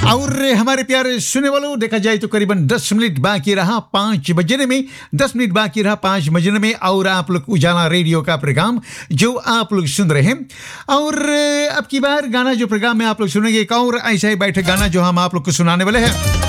और हमारे प्यारे सुने वालों, देखा जाए तो करीबन 10 मिनट बाकी रहा 5 बजने में, 10 मिनट बाकी रहा 5 बजने में, और आप लोग उजाला रेडियो का प्रोग्राम जो आप लोग सुन रहे हैं। और अब की बार गाना जो प्रोग्राम में आप लोग सुनेंगे, एक और ऐसा ही बैठक गाना जो हम आप लोग को सुनाने वाले हैं।